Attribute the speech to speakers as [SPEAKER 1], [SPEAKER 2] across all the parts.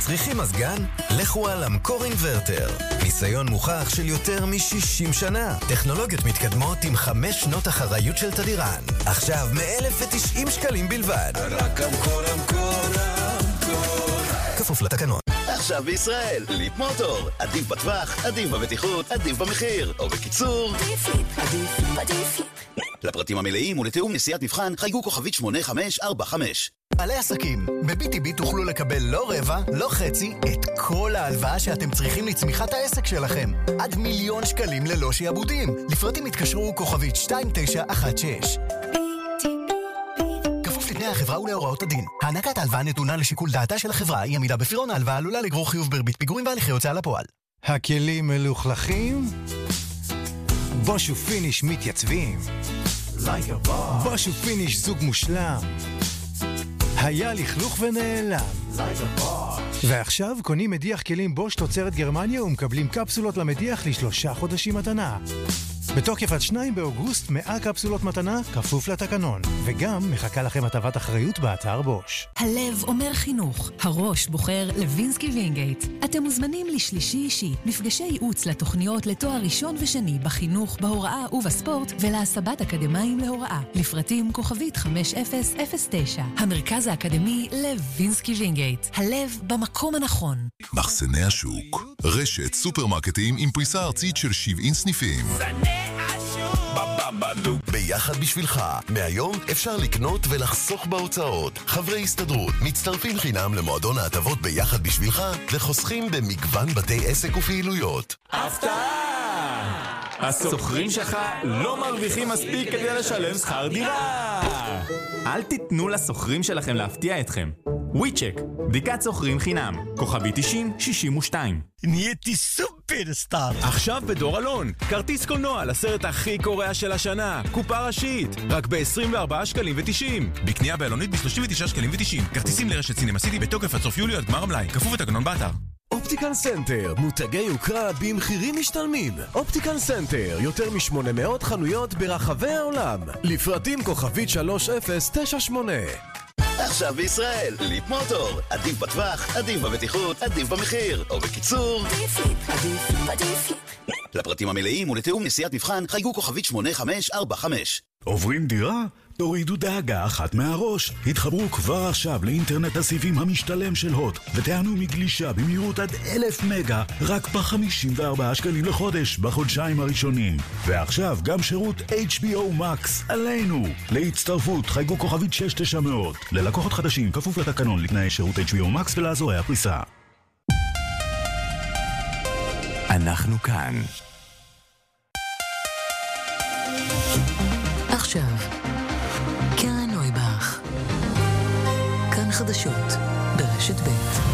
[SPEAKER 1] צריכים מזגן? לכו על אמקור אינברטר. ניסיון מוכח של יותר מ-60 שנה. טכנולוגיות מתקדמות עם 5 שנות אחריות של תדירן. עכשיו מ-1,090 שקלים בלבד.
[SPEAKER 2] רק אמקור.
[SPEAKER 1] כפוף לתקנון.
[SPEAKER 2] עכשיו בישראל, ליפ מוטור. עדיף בטווח, עדיף בבטיחות, עדיף במחיר. או בקיצור, עדיף. לפרטים המלאים ולתיאום נסיעת מבחן, חייגו כוכבית 8545.
[SPEAKER 1] בעלי עסקים, ב-BTB תוכלו לקבל לא רבע, לא חצי, את כל ההלוואה שאתם צריכים לצמיחת העסק שלכם. עד 1,000,000 שקלים ללא שיעבודים. לפרטים התקשרו כוכבית 2916. כפוף לתנאי החברה ולהוראות הדין. הענקת ההלוואה נתונה לשיקול דעתה של החברה. אי עמידה בפירעון ההלוואה עלולה לגרור חיוב בריבית פיגורים והליכי הוצאה לפועל.
[SPEAKER 3] הכלים מלוכלכים? בוש ופיניש מתייצבים. בוש ופיניש זוג מושלם. היה לכלוך ונעלם. ועכשיו קונים מדיח כלים בוש תוצרת גרמניה ומקבלים קפסולות למדיח ל3 חודשים מתנה. בתוקף עד 2 באוגוסט 100 קפסולות מתנה, כפוף לתקנון. וגם מחכה לכם הטבת אחריות באתר בוש.
[SPEAKER 4] הלב אומר חינוך, הראש בוחר לוינסקי וינגייט. אתם מוזמנים לשלישי אישי, מפגשי ייעוץ לתוכניות לתואר ראשון ושני בחינוך, בהוראה ובספורט, ולהסבת אקדמיים להוראה. לפרטים כוכבית 5009. המרכז האקדמי לוינסקי וינגייט. הלב במקום הנכון.
[SPEAKER 5] מחסני השוק, רשת סופרמרקטים עם פריסה ארצית של 70 סניפים.
[SPEAKER 1] ביחד בשבילך. מהיום אפשר לקנות ולחסוך בהוצאות. חברי הסתדרות מצטרפים חינם למועדון ההטבות ביחד בשבילך וחוסכים במגוון בתי עסק ופעילויות.
[SPEAKER 6] הפתעה! הסוחרים שלך לא מרוויחים מספיק כדי לשלם שכר דירה. אל תיתנו לסוחרים שלכם להפתיע אתכם. וויצ'ק, בדיקת סוחרים חינם, כוכבי 9062.
[SPEAKER 7] נהייתי סופרסטאר.
[SPEAKER 6] עכשיו בדור אלון, כרטיס קולנוע לסרט הכי קורע של השנה, קופה ראשית, רק ב-24 שקלים ו90. בקנייה באלונית ב-39 שקלים ו90. כרטיסים לרשת סינמה סיטי בתוקף עד סוף יולי עד גמר המלאי, כפוף לתקנון באתר.
[SPEAKER 8] אופטיקל סנטר, מותגי יוקרה במחירים משתלמים. אופטיקל סנטר, יותר מ-800 חנויות ברחבי העולם. לפרטים כוכבית 3098.
[SPEAKER 2] עכשיו בישראל, ליפ מוטור. עדיף בטווח, עדיף בבטיחות, עדיף במחיר. או בקיצור, עדיף. לפרטים המלאים ולתיאום נסיעת מבחן, חייגו כוכבית 8545.
[SPEAKER 9] עוברים דירה? תורידו דאגה אחת מהראש. התחברו כבר עכשיו לאינטרנט הסיבים המשתלם של הוט ותענו מגלישה במהירות עד 1,000 מגה רק ב-54 שקלים לחודש בחודשיים הראשונים. ועכשיו גם שירות HBO Max עלינו. להצטרפות חייגו כוכבית 6900. ללקוחות חדשים כפוף לתקנון לתנאי שירות HBO Max ולאזורי הפריסה.
[SPEAKER 10] אנחנו כאן.
[SPEAKER 4] עכשיו קרן נויבך, כאן חדשות ברשת ב'.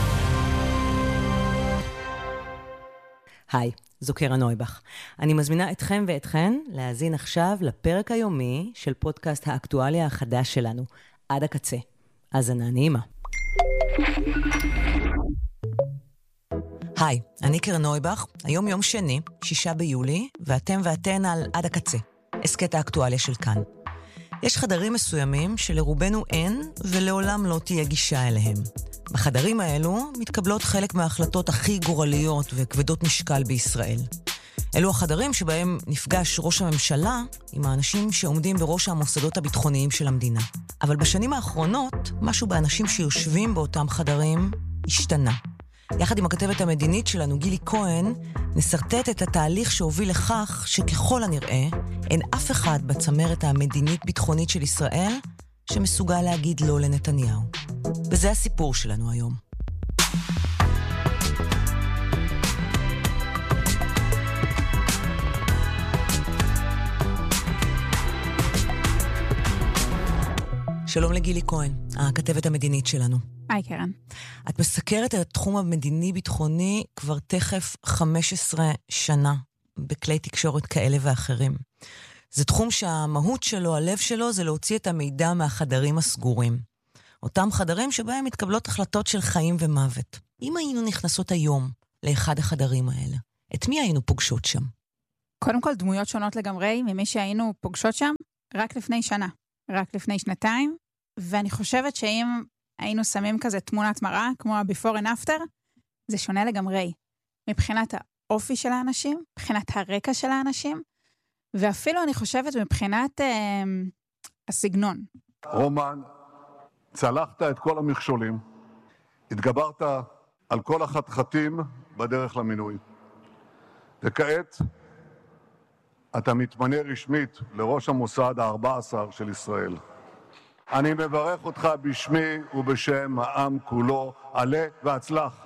[SPEAKER 11] היי, זו קרן נויבך. אני מזמינה אתכם ואתכן להאזין עכשיו לפרק היומי של פודקאסט האקטואליה החדש שלנו, עד הקצה. האזנה נעימה. היי, אני קרן נויבך. היום יום שני, 6 ביולי, ואתם ואתן על עד הקצה. הסקט האקטואליה של כאן. יש חדרים מסוימים שלרובנו אין ולעולם לא תהיה גישה אליהם. בחדרים האלו מתקבלות חלק מההחלטות הכי גורליות וכבדות משקל בישראל. אלו החדרים שבהם נפגש ראש הממשלה עם האנשים שעומדים בראש המוסדות הביטחוניים של המדינה. אבל בשנים האחרונות, משהו באנשים שיושבים באותם חדרים השתנה. יחד עם הכתבת המדינית שלנו, גילי כהן, נסרטט את התהליך שהוביל לכך שככל הנראה אין אף אחד בצמרת המדינית-ביטחונית של ישראל שמסוגל להגיד לא לנתניהו. וזה הסיפור שלנו היום. שלום לגילי כהן, הכתבת המדינית שלנו.
[SPEAKER 12] היי קרן.
[SPEAKER 11] את מסקרת את התחום המדיני-ביטחוני כבר תכף 15 שנה, בכלי תקשורת כאלה ואחרים. זה תחום שהמהות שלו, הלב שלו, זה להוציא את המידע מהחדרים הסגורים. אותם חדרים שבהם מתקבלות החלטות של חיים ומוות. אם היינו נכנסות היום לאחד החדרים האלה, את מי היינו פוגשות שם?
[SPEAKER 12] קודם כל דמויות שונות לגמרי ממי שהיינו פוגשות שם רק לפני שנה, רק לפני שנתיים, ואני חושבת שאם היינו שמים כזה תמונת מראה, כמו ה-before and after, זה שונה לגמרי. מבחינת האופי של האנשים, מבחינת הרקע של האנשים, ואפילו אני חושבת מבחינת הסגנון.
[SPEAKER 13] רומן, צלחת את כל המכשולים, התגברת על כל החתחתים בדרך למינוי. וכעת אתה מתמנה רשמית לראש המוסד ה-14 של ישראל. אני מברך אותך בשמי ובשם העם כולו, עלה והצלח.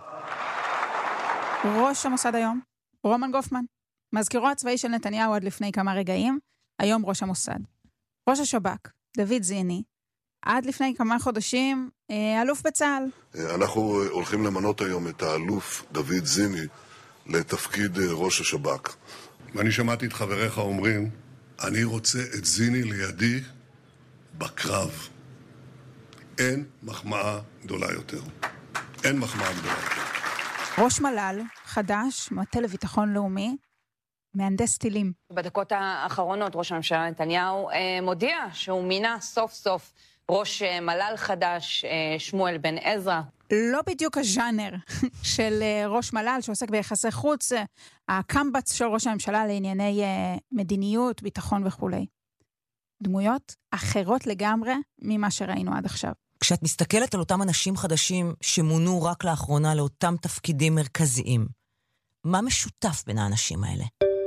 [SPEAKER 12] ראש המוסד היום, רומן גופמן, מזכירו הצבאי של נתניהו עד לפני כמה רגעים, היום ראש המוסד. ראש השב"כ, דוד זיני, עד לפני כמה חודשים, אלוף בצה"ל.
[SPEAKER 14] אנחנו הולכים למנות היום את האלוף דוד זיני לתפקיד ראש השב"כ. ואני שמעתי את חבריך אומרים, אני רוצה את זיני לידי בקרב. אין מחמאה גדולה יותר. אין מחמאה גדולה יותר.
[SPEAKER 12] ראש מל"ל, חדש, מטה לביטחון לאומי, מהנדס טילים.
[SPEAKER 15] בדקות האחרונות ראש הממשלה נתניהו מודיע שהוא מינה סוף סוף ראש מל"ל חדש, שמואל בן עזרא.
[SPEAKER 12] לא בדיוק הז'אנר של ראש מל"ל שעוסק ביחסי חוץ, הקמב"ץ של ראש הממשלה לענייני מדיניות, ביטחון וכו'. דמויות אחרות לגמרי ממה שראינו עד עכשיו.
[SPEAKER 11] כשאת מסתכלת על אותם אנשים חדשים שמונו רק לאחרונה לאותם תפקידים מרכזיים, מה משותף בין האנשים האלה?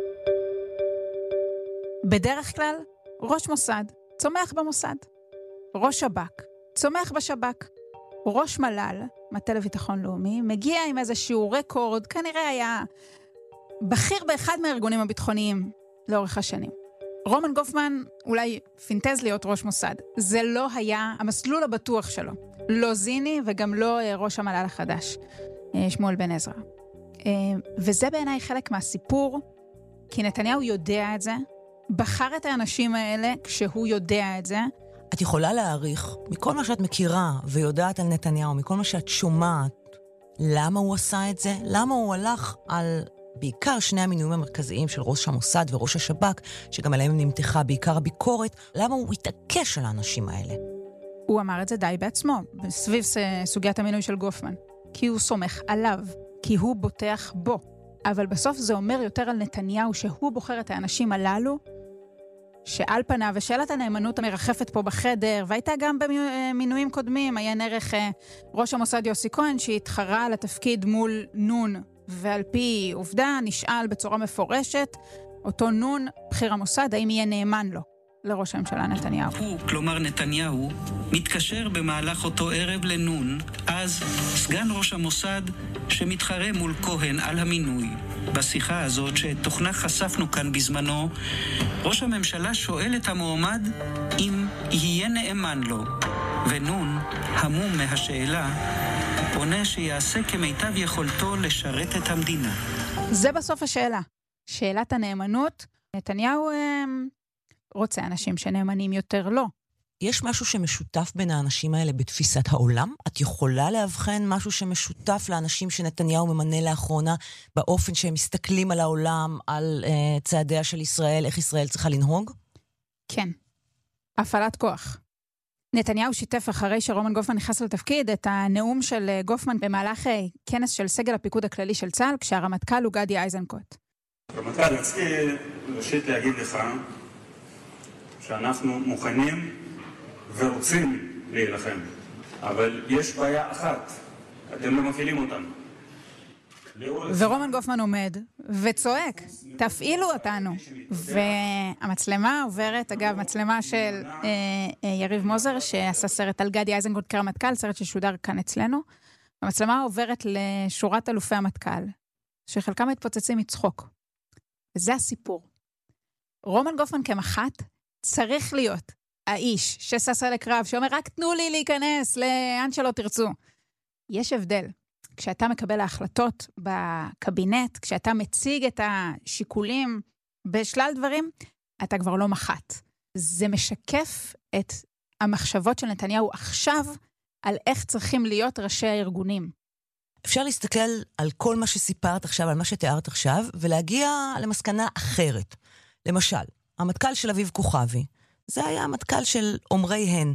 [SPEAKER 12] בדרך כלל, ראש מוסד צומח במוסד. ראש שב"כ צומח בשב"כ. ראש מל"ל, מטה לביטחון לאומי, מגיע עם איזשהו רקורד, כנראה היה בכיר באחד מהארגונים הביטחוניים לאורך השנים. רומן גופמן אולי פינטז להיות ראש מוסד. זה לא היה המסלול הבטוח שלו. לא זיני וגם לא ראש המל"ל החדש, שמואל בן עזרא. וזה בעיניי חלק מהסיפור, כי נתניהו יודע את זה, בחר את האנשים האלה כשהוא יודע את זה.
[SPEAKER 11] את יכולה להעריך, מכל מה שאת מכירה ויודעת על נתניהו, מכל מה שאת שומעת, למה הוא עשה את זה? למה הוא הלך על בעיקר שני המינויים המרכזיים של ראש המוסד וראש השב"כ, שגם עליהם נמתחה בעיקר הביקורת, למה הוא התעקש על האנשים האלה?
[SPEAKER 12] הוא אמר את זה די בעצמו, סביב סוגיית המינוי של גופמן. כי הוא סומך עליו, כי הוא בוטח בו. אבל בסוף זה אומר יותר על נתניהו שהוא בוחר את האנשים הללו, שעל פניו ושאלת הנאמנות המרחפת פה בחדר, והייתה גם במינויים קודמים, היה נערך ראש המוסד יוסי כהן שהתחרה על התפקיד מול נון, ועל פי עובדה נשאל בצורה מפורשת, אותו נון, בחיר המוסד, האם יהיה נאמן לו, לראש הממשלה נתניהו.
[SPEAKER 16] הוא, כלומר נתניהו, מתקשר במהלך אותו ערב לנון, אז סגן ראש המוסד שמתחרה מול כהן על המינוי. בשיחה הזאת שתוכנה חשפנו כאן בזמנו, ראש הממשלה שואל את המועמד אם יהיה נאמן לו, ונון, המום מהשאלה, עונה שיעשה כמיטב יכולתו לשרת את המדינה.
[SPEAKER 12] זה בסוף השאלה. שאלת הנאמנות, נתניהו רוצה אנשים שנאמנים יותר לא.
[SPEAKER 11] יש משהו שמשותף בין האנשים האלה בתפיסת העולם? את יכולה להבחן משהו שמשותף לאנשים שנתניהו ממנה לאחרונה, באופן שהם מסתכלים על העולם, על צעדיה של ישראל, איך ישראל צריכה לנהוג?
[SPEAKER 12] כן. הפעלת כוח. נתניהו שיתף אחרי שרומן גופמן נכנס לתפקיד את הנאום של גופמן במהלך כנס של סגל הפיקוד הכללי של צה"ל, כשהרמטכ"ל הוא גדי איזנקוט.
[SPEAKER 17] הרמטכ"ל, רציתי ראשית להגיד לך שאנחנו מוכנים ורוצים להילחם, אבל יש בעיה אחת, אתם לא מפעילים אותנו.
[SPEAKER 12] ורומן גופמן עומד וצועק, תפעילו אותנו. והמצלמה עוברת, אגב, מצלמה של יריב מוזר, שעשה סרט על גדי איזנקוט כרמטכ"ל, סרט ששודר כאן אצלנו. המצלמה עוברת לשורת אלופי המטכ"ל, שחלקם מתפוצצים מצחוק. וזה הסיפור. רומן גופמן כמח"ט צריך להיות האיש שססה לקרב, שאומר, רק תנו לי להיכנס לאן שלא תרצו. יש הבדל. כשאתה מקבל ההחלטות בקבינט, כשאתה מציג את השיקולים בשלל דברים, אתה כבר לא מח"ט. זה משקף את המחשבות של נתניהו עכשיו, על איך צריכים להיות ראשי הארגונים.
[SPEAKER 11] אפשר להסתכל על כל מה שסיפרת עכשיו, על מה שתיארת עכשיו, ולהגיע למסקנה אחרת. למשל, המטכ"ל של אביב כוכבי, זה היה המטכ"ל של אומרי הן,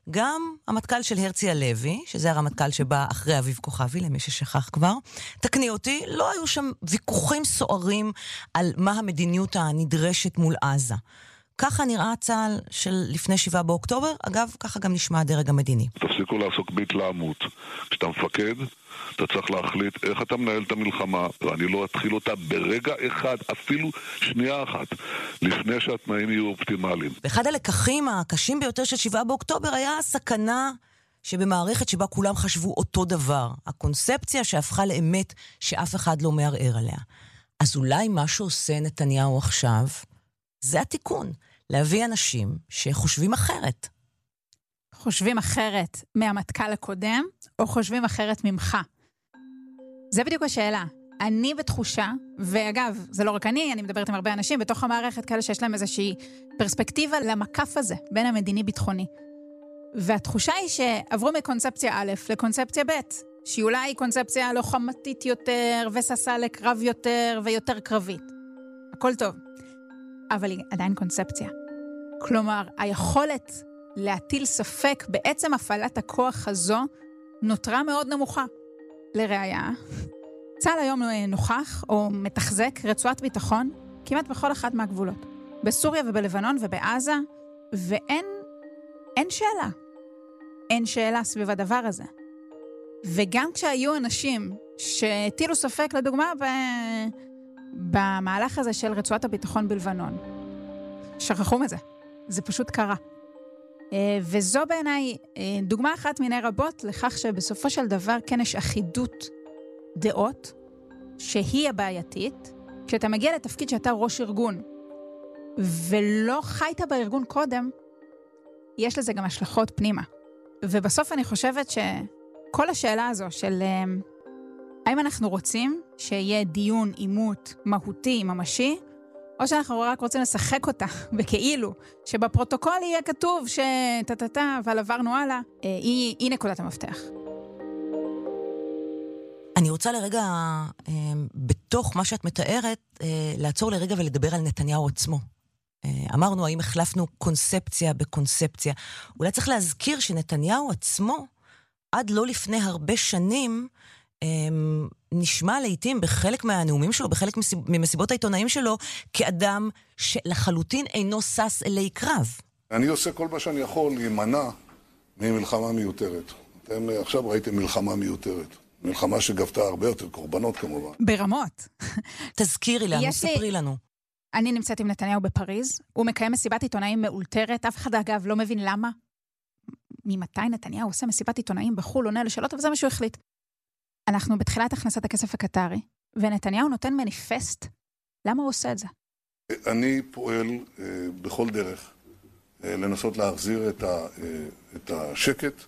[SPEAKER 11] גם המטכ"ל של הרצי הלוי, שזה הרמטכ"ל שבא אחרי אביב כוכבי, למי ששכח כבר, תקני אותי, לא היו שם ויכוחים סוערים על מה המדיניות הנדרשת מול עזה. ככה נראה צה"ל של לפני 7 באוקטובר, אגב, ככה גם נשמע הדרג המדיני.
[SPEAKER 14] תפסיקו לעסוק בהתלהמות. כשאתה מפקד, אתה צריך להחליט איך אתה מנהל את המלחמה, ואני לא אתחיל אותה ברגע אחד, אפילו שנייה אחת, לפני שהתנאים יהיו אופטימליים.
[SPEAKER 11] ואחד הלקחים הקשים ביותר של 7 באוקטובר היה הסכנה שבמערכת שבה כולם חשבו אותו דבר. הקונספציה שהפכה לאמת שאף אחד לא מערער עליה. אז אולי מה שעושה נתניהו עכשיו, זה התיקון. להביא אנשים שחושבים אחרת.
[SPEAKER 12] חושבים אחרת מהמטכ"ל הקודם, או חושבים אחרת ממך? זה בדיוק השאלה. אני בתחושה, ואגב, זה לא רק אני מדברת עם הרבה אנשים, בתוך המערכת כאלה שיש להם איזושהי פרספקטיבה למקף הזה, בין המדיני-ביטחוני. והתחושה היא שעברו מקונספציה א' לקונספציה ב', שהיא אולי קונספציה לוחמתית יותר, וססה לקרב יותר, ויותר קרבית. הכל טוב. אבל היא עדיין קונספציה. כלומר, היכולת להטיל ספק בעצם הפעלת הכוח הזו נותרה מאוד נמוכה. לראיה, צה"ל היום נוכח או מתחזק רצועת ביטחון כמעט בכל אחת מהגבולות. בסוריה ובלבנון ובעזה, ואין שאלה. אין שאלה סביב הדבר הזה. וגם כשהיו אנשים שהטילו ספק, לדוגמה, במהלך הזה של רצועת הביטחון בלבנון, שכחו מזה. זה פשוט קרה. וזו בעיניי דוגמה אחת מיני רבות לכך שבסופו של דבר כן יש אחידות דעות שהיא הבעייתית. כשאתה מגיע לתפקיד שאתה ראש ארגון ולא חיית בארגון קודם, יש לזה גם השלכות פנימה. ובסוף אני חושבת שכל השאלה הזו של האם אנחנו רוצים שיהיה דיון עימות מהותי, ממשי, או שאנחנו רק רוצים לשחק אותה בכאילו, שבפרוטוקול יהיה כתוב שטטטה, אבל עברנו הלאה, היא נקודת המפתח.
[SPEAKER 11] אני רוצה לרגע, בתוך מה שאת מתארת, לעצור לרגע ולדבר על נתניהו עצמו. אמרנו, האם החלפנו קונספציה בקונספציה. אולי צריך להזכיר שנתניהו עצמו, עד לא לפני הרבה שנים, נשמע לעתים בחלק מהנאומים שלו, בחלק ממסיבות העיתונאים שלו, כאדם שלחלוטין אינו סס אלי קרב.
[SPEAKER 14] אני עושה כל מה שאני יכול להימנע ממלחמה מיותרת. אתם עכשיו ראיתם מלחמה מיותרת. מלחמה שגבתה הרבה יותר קורבנות כמובן.
[SPEAKER 12] ברמות.
[SPEAKER 11] תזכירי לנו, ספרי לנו.
[SPEAKER 12] אני נמצאת עם נתניהו בפריז, הוא מקיים מסיבת עיתונאים מאולתרת, אף אחד אגב לא מבין למה. ממתי נתניהו עושה מסיבת עיתונאים בחול, עונה לשאלות, אבל זה מה שהוא החליט. אנחנו בתחילת הכנסת הכסף הקטרי, ונתניהו נותן מניפסט. למה הוא עושה את זה?
[SPEAKER 14] אני פועל בכל דרך לנסות להחזיר את השקט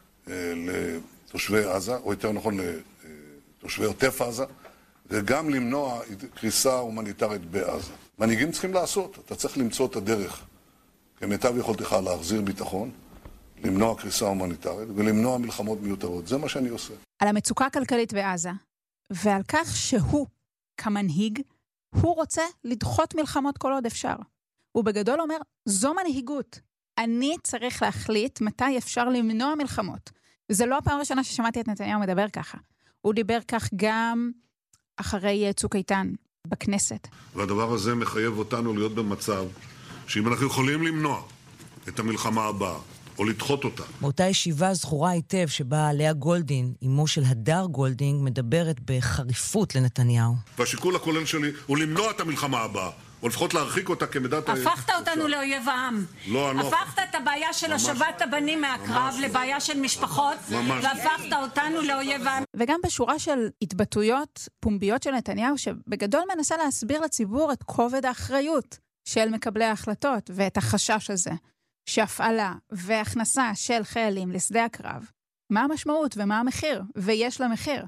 [SPEAKER 14] לתושבי עזה, או יותר נכון לתושבי עוטף עזה, וגם למנוע קריסה הומניטרית בעזה. מנהיגים צריכים לעשות, אתה צריך למצוא את הדרך כמיטב יכולתך להחזיר ביטחון, למנוע קריסה הומניטרית ולמנוע מלחמות מיותרות. זה מה שאני עושה.
[SPEAKER 12] על המצוקה הכלכלית בעזה, ועל כך שהוא, כמנהיג, הוא רוצה לדחות מלחמות כל עוד אפשר. הוא בגדול אומר, זו מנהיגות. אני צריך להחליט מתי אפשר למנוע מלחמות. וזה לא הפעם הראשונה ששמעתי את נתניהו מדבר ככה. הוא דיבר כך גם אחרי צוק איתן בכנסת.
[SPEAKER 14] והדבר הזה מחייב אותנו להיות במצב שאם אנחנו יכולים למנוע את המלחמה הבאה, או לדחות אותה.
[SPEAKER 11] באותה ישיבה זכורה היטב שבה לאה גולדין, אמו של הדר גולדינג, מדברת בחריפות לנתניהו.
[SPEAKER 14] והשיקול הכולל שלי הוא למנוע את המלחמה הבאה, או לפחות להרחיק אותה כמידת...
[SPEAKER 18] הפכת אותנו לאויב העם.
[SPEAKER 14] לא, אני לא...
[SPEAKER 18] הפכת את הבעיה של השבת הבנים מהקרב לבעיה של משפחות, והפכת אותנו לאויב העם.
[SPEAKER 12] וגם בשורה של התבטאויות פומביות של נתניהו, שבגדול מנסה להסביר לציבור את כובד האחריות של מקבלי ההחלטות, ואת החשש הזה. שהפעלה והכנסה של חיילים לשדה הקרב, מה המשמעות ומה המחיר, ויש לה מחיר.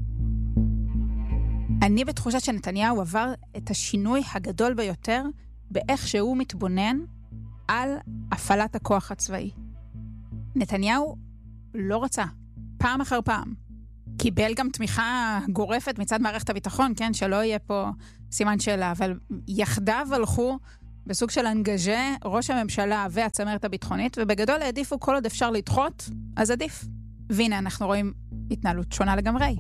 [SPEAKER 12] אני בתחושה שנתניהו עבר את השינוי הגדול ביותר, באיך שהוא מתבונן על הפעלת הכוח הצבאי. נתניהו לא רצה, פעם אחר פעם. קיבל גם תמיכה גורפת מצד מערכת הביטחון, כן, שלא יהיה פה סימן שאלה, אבל יחדיו הלכו בסוג של אנגז'ה, ראש הממשלה והצמרת הביטחונית, ובגדול העדיפו כל עוד אפשר לדחות, אז עדיף. והנה אנחנו רואים התנהלות שונה לגמרי.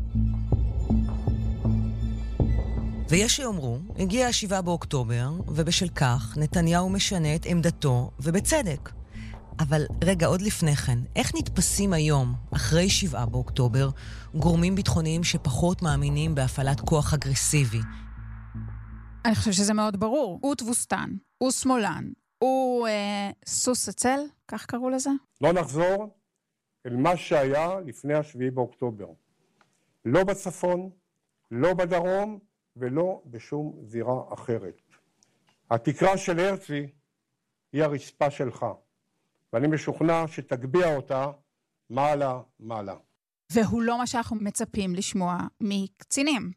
[SPEAKER 11] ויש שיאמרו, הגיע 7 באוקטובר, ובשל כך נתניהו משנה את עמדתו, ובצדק. אבל רגע, עוד לפני כן, איך נתפסים היום, אחרי 7 באוקטובר, גורמים ביטחוניים שפחות מאמינים בהפעלת כוח אגרסיבי?
[SPEAKER 12] אני חושב שזה מאוד ברור. הוא תבוסתן, הוא שמאלן, הוא סוס עצל, כך קראו לזה?
[SPEAKER 19] לא נחזור אל מה שהיה לפני 7 באוקטובר. לא בצפון, לא בדרום, ולא בשום זירה אחרת. התקרה של הרצי היא הרצפה שלך, ואני משוכנע שתגביע אותה מעלה.
[SPEAKER 12] והוא לא מה שאנחנו מצפים לשמוע מקצינים.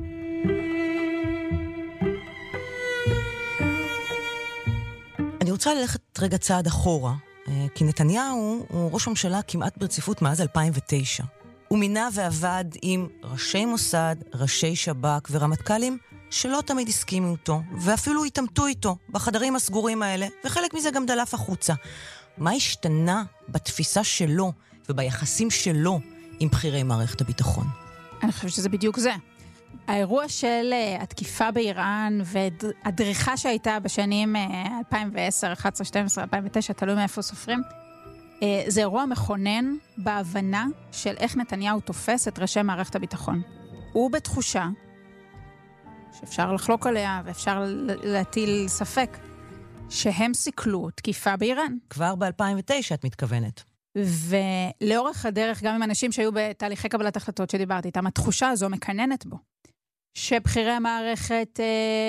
[SPEAKER 11] אני רוצה ללכת רגע צעד אחורה, כי נתניהו הוא ראש ממשלה כמעט ברציפות מאז 2009. הוא מינה ועבד עם ראשי מוסד, ראשי שב"כ ורמטכ"לים שלא תמיד הסכימו איתו, ואפילו התעמתו איתו בחדרים הסגורים האלה, וחלק מזה גם דלף החוצה. מה השתנה בתפיסה שלו וביחסים שלו עם בחירי מערכת הביטחון?
[SPEAKER 12] אני חושבת שזה בדיוק זה. האירוע של התקיפה באיראן והדריכה שהייתה בשנים 2010, 11, 12, 2009, תלוי מאיפה סופרים, זה אירוע מכונן בהבנה של איך נתניהו תופס את ראשי מערכת הביטחון. הוא בתחושה שאפשר לחלוק עליה ואפשר להטיל ספק שהם סיכלו תקיפה באיראן.
[SPEAKER 11] כבר ב-2009 את מתכוונת.
[SPEAKER 12] ולאורך הדרך, גם עם אנשים שהיו בתהליכי קבלת החלטות שדיברתי איתם, התחושה הזו מקננת בו. שבחירי המערכת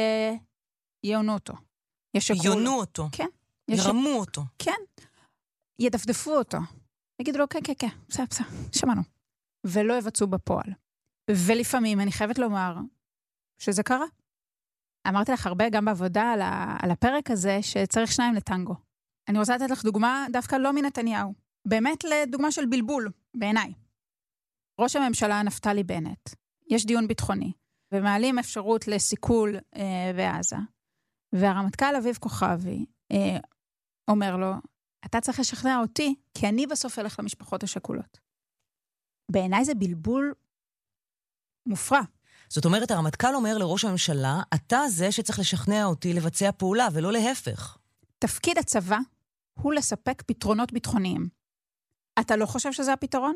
[SPEAKER 12] יענו אותו.
[SPEAKER 11] יענו אותו?
[SPEAKER 12] כן.
[SPEAKER 11] ירמו אותו?
[SPEAKER 12] כן. ידפדפו אותו. יגידו לו, כן, בסדר, שמענו. ולא יבצעו בפועל. ולפעמים אני חייבת לומר שזה קרה. אמרתי לך הרבה גם בעבודה על הפרק הזה שצריך 2 לטנגו. אני רוצה לתת לך דוגמה דווקא לא מנתניהו. באמת לדוגמה של בלבול, בעיניי. ראש הממשלה נפתלי בנט, יש דיון ביטחוני, ומעלים אפשרות לסיכול בעזה, והרמטכ"ל אביב כוכבי אומר לו, אתה צריך לשכנע אותי, כי אני בסוף אלך למשפחות השכולות. בעיניי זה בלבול מופרע.
[SPEAKER 11] זאת אומרת, הרמטכ"ל אומר לראש הממשלה, אתה זה שצריך לשכנע אותי לבצע פעולה, ולא להפך.
[SPEAKER 12] תפקיד הצבא הוא לספק פתרונות ביטחוניים. אתה לא חושב שזה הפתרון?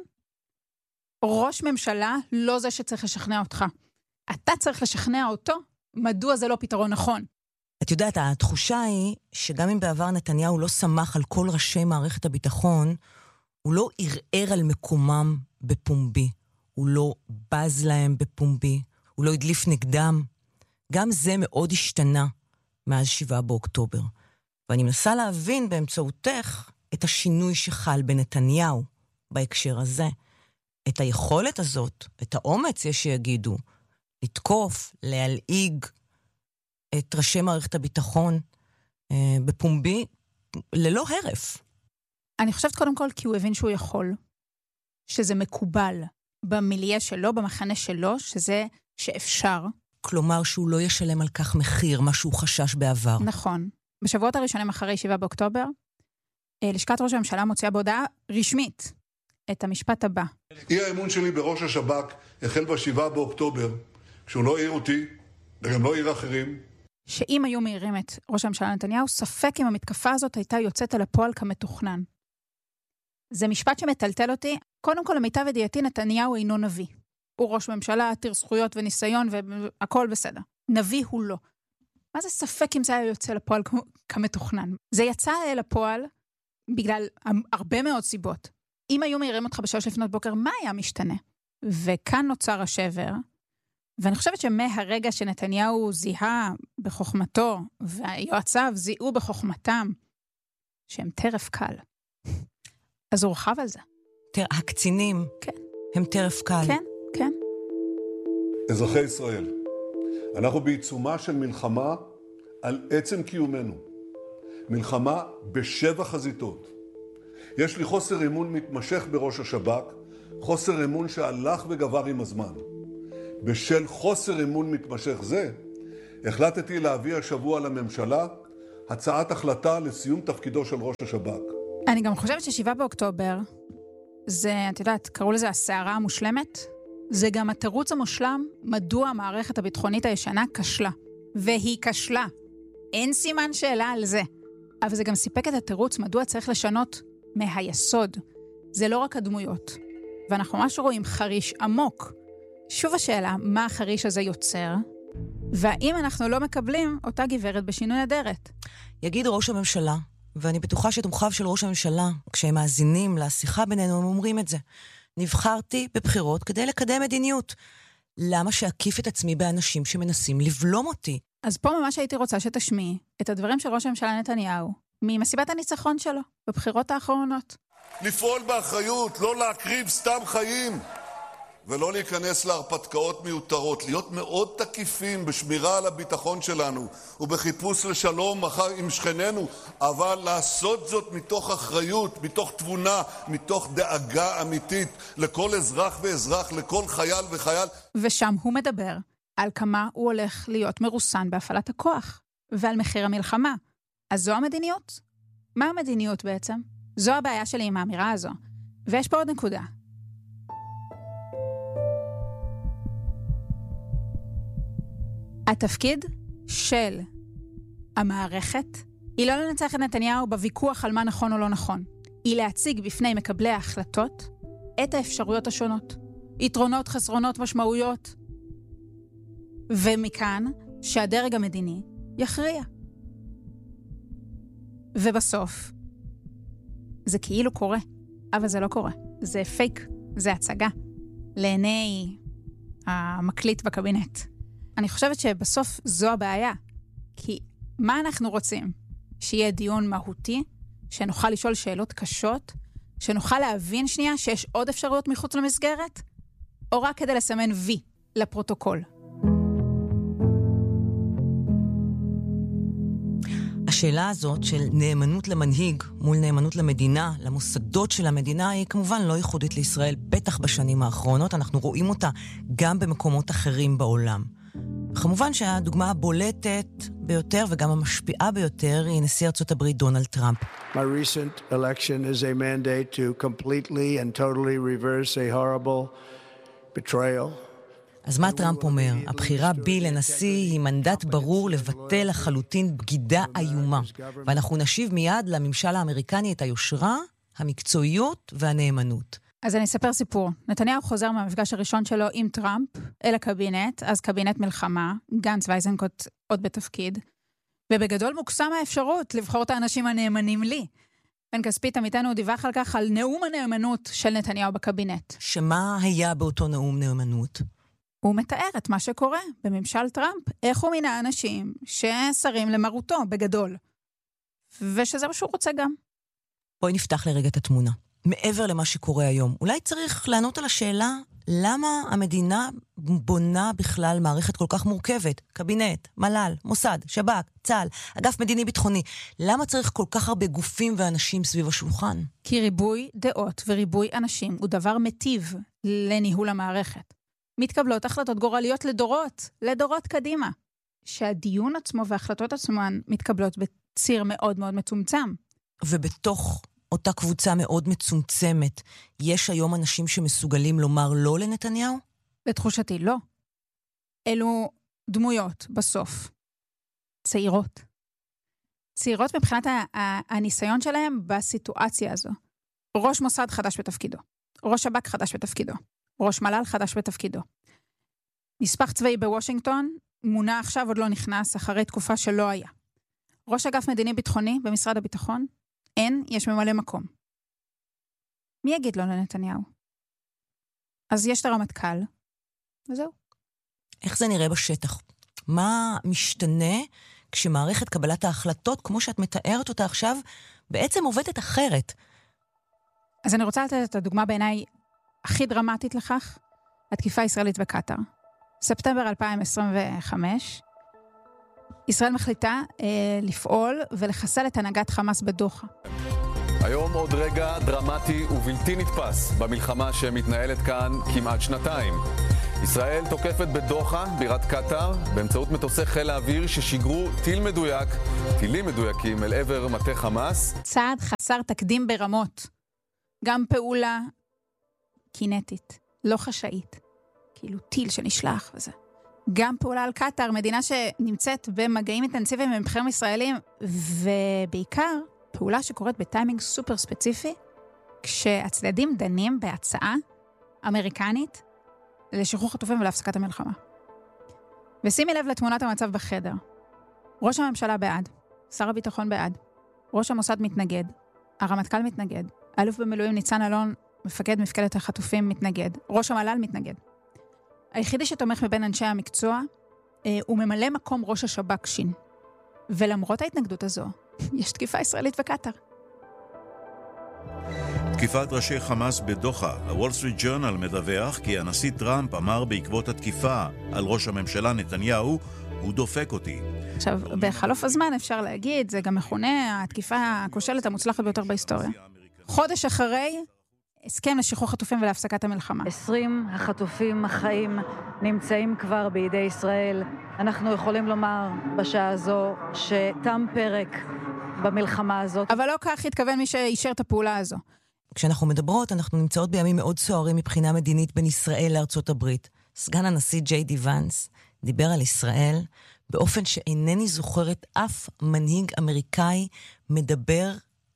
[SPEAKER 12] ראש ממשלה לא זה שצריך לשכנע אותך. אתה צריך לשכנע אותו, מדוע זה לא פתרון נכון.
[SPEAKER 11] את יודעת, התחושה היא שגם אם בעבר נתניהו לא שמח על כל ראשי מערכת הביטחון, הוא לא ערער על מקומם בפומבי. הוא לא בז להם בפומבי. הוא לא הדליף נגדם. גם זה מאוד השתנה מאז 7 באוקטובר. ואני מנסה להבין באמצעותך את השינוי שחל בנתניהו בהקשר הזה. את היכולת הזאת, את האומץ יש שיגידו, לתקוף, להלעיג את ראשי מערכת הביטחון בפומבי ללא הרף.
[SPEAKER 12] אני חושבת קודם כל כי הוא הבין שהוא יכול, שזה מקובל במיליה שלו, במחנה שלו, שזה שאפשר.
[SPEAKER 11] כלומר שהוא לא ישלם על כך מחיר, מה שהוא חשש בעבר.
[SPEAKER 12] נכון. בשבועות הראשונים אחרי 7 באוקטובר, לשכת ראש הממשלה מוציאה בהודעה רשמית את המשפט הבא.
[SPEAKER 14] אי האמון שלי בראש השב"כ החל ב7 באוקטובר, כשהוא לא העיר אותי, וגם לא העיר אחרים.
[SPEAKER 12] שאם היו מעירים את ראש הממשלה נתניהו, ספק אם המתקפה הזאת הייתה יוצאת על הפועל כמתוכנן. זה משפט שמטלטל אותי. קודם כל, למיטב ידיעתי, נתניהו אינו נביא. הוא ראש ממשלה, עתיר זכויות וניסיון, והכל בסדר. נביא הוא לא. מה זה ספק אם זה היה יוצא לפועל כמתוכנן? זה יצא אל הפועל בגלל הרבה מאוד סיבות. אם היו מעירים אותך בשעה לפנות בוקר, מה היה משתנה? וכאן נוצר השבר, ואני חושבת שמהרגע שנתניהו זיהה בחוכמתו, והיועציו זיהו בחוכמתם, שהם טרף קל. אז הוא רחב על זה.
[SPEAKER 11] הקצינים
[SPEAKER 12] כן.
[SPEAKER 11] הם טרף קל.
[SPEAKER 12] כן, כן.
[SPEAKER 14] אזרחי ישראל, אנחנו בעיצומה של מלחמה על עצם קיומנו. מלחמה ב7 חזיתות. יש לי חוסר אמון מתמשך בראש השב"כ, חוסר אמון שהלך וגבר עם הזמן. בשל חוסר אמון מתמשך זה, החלטתי להביא השבוע לממשלה הצעת החלטה לסיום תפקידו של ראש השב"כ.
[SPEAKER 12] אני גם חושבת ש7 באוקטובר, זה, את יודעת, קראו לזה הסערה המושלמת, זה גם התירוץ המושלם מדוע המערכת הביטחונית הישנה כשלה. והיא כשלה. אין סימן שאלה על זה. אבל זה גם סיפק את התירוץ מדוע צריך לשנות מהיסוד. זה לא רק הדמויות. ואנחנו ממש רואים חריש עמוק. שוב השאלה, מה החריש הזה יוצר? והאם אנחנו לא מקבלים אותה גברת בשינוי אדרת?
[SPEAKER 11] יגיד ראש הממשלה, ואני בטוחה שתומכיו של ראש הממשלה, כשהם מאזינים לשיחה בינינו, הם אומרים את זה. נבחרתי בבחירות כדי לקדם מדיניות. למה שאקיף את עצמי באנשים שמנסים לבלום אותי?
[SPEAKER 12] אז פה ממש הייתי רוצה שתשמיעי את הדברים של ראש הממשלה נתניהו, ממסיבת הניצחון שלו, בבחירות האחרונות.
[SPEAKER 14] לפעול באחריות, לא להקריב סתם חיים, ולא להיכנס להרפתקאות מיותרות, להיות מאוד תקיפים בשמירה על הביטחון שלנו, ובחיפוש לשלום מחר עם שכנינו, אבל לעשות זאת מתוך אחריות, מתוך תבונה, מתוך דאגה אמיתית, לכל אזרח ואזרח, לכל חייל וחייל.
[SPEAKER 12] ושם הוא מדבר על כמה הוא הולך להיות מרוסן בהפעלת הכוח, ועל מחיר המלחמה. אז זו המדיניות? מה המדיניות בעצם? זו הבעיה שלי עם האמירה הזו. ויש פה עוד נקודה. התפקיד של המערכת היא לא לנצח את נתניהו בוויכוח על מה נכון או לא נכון. היא להציג בפני מקבלי ההחלטות את האפשרויות השונות. יתרונות, חסרונות, משמעויות. ומכאן שהדרג המדיני יכריע. ובסוף זה כאילו קורה, אבל זה לא קורה. זה פייק, זה הצגה לעיני המקליט בקבינט. אני חושבת שבסוף זו הבעיה. כי מה אנחנו רוצים? שיהיה דיון מהותי, שנוכל לשאול שאלות קשות, שנוכל להבין שנייה שיש עוד אפשרויות מחוץ למסגרת, או רק כדי לסמן וי לפרוטוקול.
[SPEAKER 11] השאלה הזאת של נאמנות למנהיג מול נאמנות למדינה, למוסדות של המדינה, היא כמובן לא ייחודית לישראל, בטח בשנים האחרונות. אנחנו רואים אותה גם במקומות אחרים בעולם. כמובן שהדוגמה הבולטת ביותר וגם המשפיעה ביותר היא נשיא ארצות הברית דונלד טראמפ.
[SPEAKER 20] My recent election is a mandate to completely and totally reverse a horrible betrayal.
[SPEAKER 11] אז מה טראמפ אומר? הבחירה בי לנשיא היא מנדט ברור לבטל לחלוטין בגידה איומה. ואנחנו נשיב מיד לממשל האמריקני את היושרה, המקצועיות והנאמנות.
[SPEAKER 12] אז אני אספר סיפור. נתניהו חוזר מהמפגש הראשון שלו עם טראמפ אל הקבינט, אז קבינט מלחמה, גנץ ואיזנקוט עוד בתפקיד, ובגדול מוקסם האפשרות לבחור את האנשים הנאמנים לי. בן כספית עמיתנו דיווח על כך על נאום הנאמנות של נתניהו בקבינט.
[SPEAKER 11] שמה היה באותו נאום נאמנות?
[SPEAKER 12] הוא מתאר את מה שקורה בממשל טראמפ, איך הוא מינה אנשים ששרים למרותו בגדול. ושזה מה שהוא רוצה גם.
[SPEAKER 11] בואי נפתח לרגע את התמונה. מעבר למה שקורה היום, אולי צריך לענות על השאלה למה המדינה בונה בכלל מערכת כל כך מורכבת? קבינט, מל"ל, מוסד, שב"כ, צה"ל, אגף מדיני ביטחוני. למה צריך כל כך הרבה גופים ואנשים סביב השולחן?
[SPEAKER 12] כי ריבוי דעות וריבוי אנשים הוא דבר מטיב לניהול המערכת. מתקבלות החלטות גורליות לדורות קדימה. שהדיון עצמו וההחלטות עצמן מתקבלות בציר מאוד מאוד מצומצם.
[SPEAKER 11] ובתוך אותה קבוצה מאוד מצומצמת, יש היום אנשים שמסוגלים לומר לא לנתניהו?
[SPEAKER 12] בתחושתי לא. אלו דמויות בסוף. צעירות. צעירות מבחינת הניסיון שלהם בסיטואציה הזו. ראש מוסד חדש בתפקידו. ראש שב"כ חדש בתפקידו. ראש מל"ל חדש בתפקידו. נספח צבאי בוושינגטון מונה עכשיו, עוד לא נכנס, אחרי תקופה שלא היה. ראש אגף מדיני ביטחוני במשרד הביטחון, אין, יש ממלא מקום. מי יגיד לו לנתניהו? אז יש את הרמטכ"ל, וזהו.
[SPEAKER 11] איך זה נראה בשטח? מה משתנה כשמערכת קבלת ההחלטות, כמו שאת מתארת אותה עכשיו, בעצם עובדת אחרת?
[SPEAKER 12] אז אני רוצה לתת את הדוגמה בעיניי הכי דרמטית לכך, התקיפה הישראלית בקטר. ספטמבר 2025, ישראל מחליטה לפעול ולחסל את הנהגת חמאס בדוחה.
[SPEAKER 21] היום עוד רגע דרמטי ובלתי נתפס במלחמה שמתנהלת כאן כמעט שנתיים. ישראל תוקפת בדוחה, בירת קטר, באמצעות מטוסי חיל האוויר ששיגרו טילים מדויקים אל עבר מטה חמאס.
[SPEAKER 12] צעד חסר תקדים ברמות. גם פעולה קינטית, לא חשאית. כאילו טיל שנשלח וזה. גם פעולה על קטר, מדינה שנמצאת במגעים אינטנסיביים עם בכירים ישראלים, ובעיקר פעולה שקורית בטיימינג סופר ספציפי, כשהצדדים דנים בהצעה אמריקנית לשחרור חטופים ולהפסקת המלחמה. ושימי לב לתמונת המצב בחדר. ראש הממשלה בעד, שר הביטחון בעד, ראש המוסד מתנגד, הרמטכ"ל מתנגד, אלוף במילואים ניצן אלון, מפקד מפקדת החטופים מתנגד, ראש המל"ל מתנגד. היחידי שתומך מבין אנשי המקצוע הוא ממלא מקום ראש השב"כ שין. ולמרות ההתנגדות הזו, יש תקיפה ישראלית וקטר.
[SPEAKER 22] תקיפת ראשי חמאס בדוחה. הוול סטריט ג'ורנל מדווח כי הנשיא טראמפ אמר בעקבות התקיפה על ראש הממשלה נתניהו, הוא דופק אותי.
[SPEAKER 12] עכשיו, בחלוף הזמן אפשר להגיד, זה גם מכונה התקיפה הכושלת המוצלחת ביותר בהיסטוריה. חודש אחרי, הסכם לשחרור חטופים ולהפסקת המלחמה.
[SPEAKER 23] 20 החטופים החיים נמצאים כבר בידי ישראל. אנחנו יכולים לומר בשעה הזו שתם פרק במלחמה הזאת.
[SPEAKER 12] אבל לא כך התכוון מי שאישר את הפעולה הזו.
[SPEAKER 11] כשאנחנו מדברות, אנחנו נמצאות בימים מאוד סוערים מבחינה מדינית בין ישראל לארצות הברית. סגן הנשיא ג'יי די ונס דיבר על ישראל באופן שאינני זוכרת אף מנהיג אמריקאי מדבר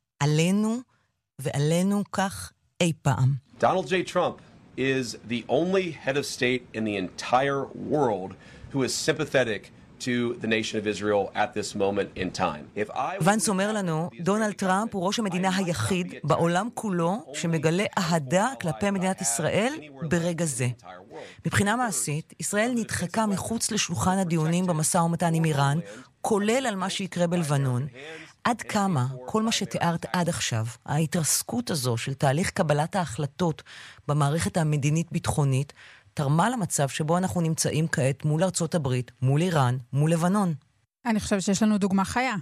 [SPEAKER 11] עלינו ועלינו כך אי פעם.
[SPEAKER 24] Donald J. Trump is the only head of state in the entire world who is sympathetic to the nation of Israel at this moment in time.
[SPEAKER 11] ונס אומר לנו, דונלד טראמפ הוא ראש המדינה היחיד בעולם כולו שמגלה אהדה כלפי מדינת ישראל ברגע זה. מבחינה מעשית, ישראל נדחקה מחוץ לשולחן הדיונים במשא ומתן עם איראן, כולל על מה שיקרה בלבנון. עד כמה כל מה שתיארת עד עכשיו, ההתרסקות הזו של תהליך קבלת ההחלטות במערכת המדינית-ביטחונית, תרמה למצב שבו אנחנו נמצאים כעת מול ארצות הברית, מול איראן, מול לבנון.
[SPEAKER 12] אני חושבת שיש לנו דוגמה חיה.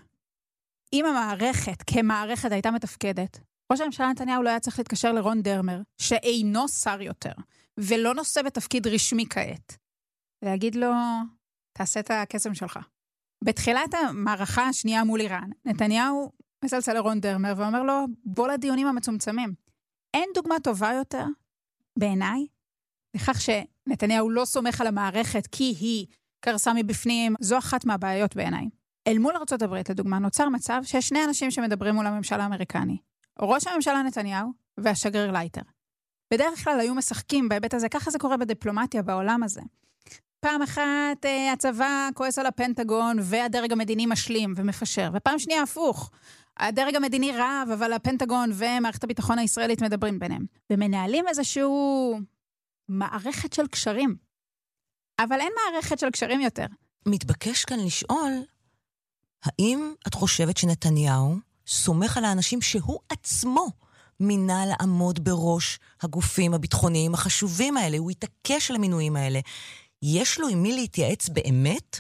[SPEAKER 12] אם המערכת כמערכת הייתה מתפקדת, ראש הממשלה נתניהו לא היה צריך להתקשר לרון דרמר, שאינו שר יותר, ולא נושא בתפקיד רשמי כעת. להגיד לו, תעשה את הקסם שלך. בתחילת המערכה השנייה מול איראן, נתניהו מסלסל לרון דרמר ואומר לו, בוא לדיונים המצומצמים. אין דוגמה טובה יותר, בעיניי, לכך שנתניהו לא סומך על המערכת כי היא קרסה מבפנים, זו אחת מהבעיות בעיניי. אל מול ארצות הברית, לדוגמה, נוצר מצב שיש שני אנשים שמדברים מול הממשל האמריקני. ראש הממשלה נתניהו והשגריר לייטר. בדרך כלל היו משחקים בהיבט הזה, ככה זה קורה בדיפלומטיה בעולם הזה. פעם אחת הצבא כועס על הפנטגון והדרג המדיני משלים ומפשר, ופעם שנייה הפוך. הדרג המדיני רב, אבל הפנטגון ומערכת הביטחון הישראלית מדברים ביניהם. ומנהלים איזשהו מערכת של קשרים. אבל אין מערכת של קשרים יותר.
[SPEAKER 11] מתבקש כאן לשאול, האם את חושבת שנתניהו סומך על האנשים שהוא עצמו מינה לעמוד בראש הגופים הביטחוניים החשובים האלה? הוא יתעקש על המינויים האלה. יש לו עם מי להתייעץ באמת?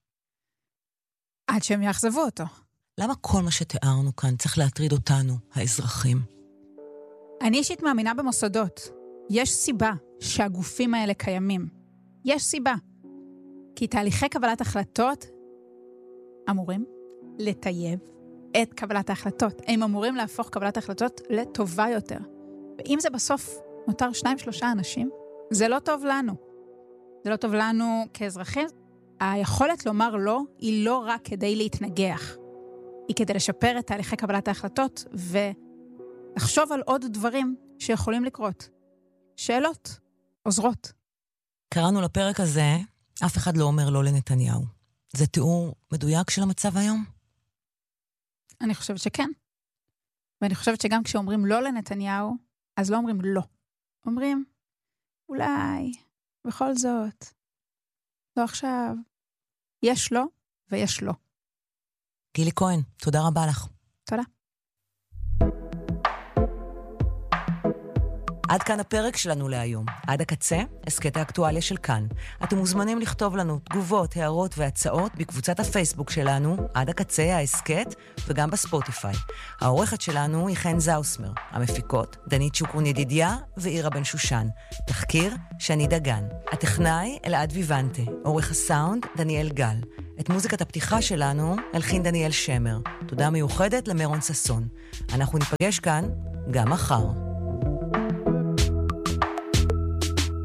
[SPEAKER 12] עד שהם יחזבו אותו.
[SPEAKER 11] למה כל מה שתיארנו כאן צריך להטריד אותנו, האזרחים?
[SPEAKER 12] אני אישית מאמינה במוסדות. יש סיבה שהגופים האלה קיימים. יש סיבה. כי תהליכי קבלת החלטות אמורים לטייב את קבלת ההחלטות. הם אמורים להפוך קבלת ההחלטות לטובה יותר. ואם זה בסוף נותר 2-3 אנשים, זה לא טוב לנו. זה לא טוב לנו כאזרחים. היכולת לומר לא היא לא רק כדי להתנגח. היא כדי לשפר את תהליכי קבלת ההחלטות ולחשוב על עוד דברים שיכולים לקרות. שאלות עוזרות.
[SPEAKER 11] קראנו לפרק הזה, אף אחד לא אומר לא לנתניהו. זה תיאור מדויק של המצב היום?
[SPEAKER 12] אני חושבת שכן. ואני חושבת שגם כשאומרים לא לנתניהו, אז לא אומרים לא. אומרים, אולי, בכל זאת, לא עכשיו. יש לו ויש לו.
[SPEAKER 11] גילי כהן, תודה רבה לך.
[SPEAKER 12] תודה.
[SPEAKER 11] עד כאן הפרק שלנו להיום. עד הקצה, הסקט האקטואליה של כאן. אתם מוזמנים לכתוב לנו תגובות, הערות והצעות בקבוצת הפייסבוק שלנו, עד הקצה ההסקט, וגם בספוטיפיי. העורכת שלנו היא חן זאוסמר. המפיקות, דנית שוקרון ידידיה ואירה בן שושן. תחקיר, שני דגן. הטכנאי, אלעד ויוונטה. עורך הסאונד, דניאל גל. את מוזיקת הפתיחה שלנו, הלחין דניאל שמר. תודה מיוחדת למרון ססון. אנחנו ניפגש כאן גם מחר.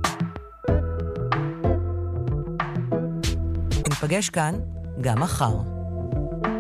[SPEAKER 11] ניפגש כאן גם מחר.